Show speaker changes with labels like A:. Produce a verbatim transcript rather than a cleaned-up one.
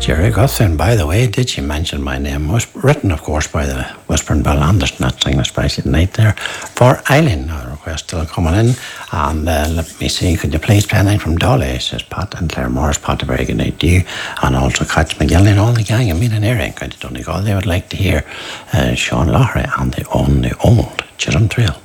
A: Jerry Guthrie, by the way, did you mention my name? Was written, of course, by the Whispering Bill Anderson, not singing especially tonight there, for Eileen. A request still coming in. And uh, let me see, could you please play anything from Dolly, says Pat, and Claire Morris. Pat, a very good night to you. And also Catch McGill and all the gang of Mean and Erin, County Donegal. They would like to hear uh, Sean Lowry and the On the Old Chisholm Trail.